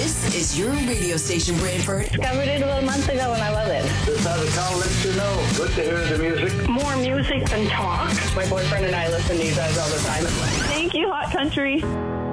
This is your radio station, Brantford. Discovered it about a month ago and I love it. This how the town lets you know. Good to hear the music. More music than talk. My boyfriend and I listen to you guys all the time. Thank you, Hot Country.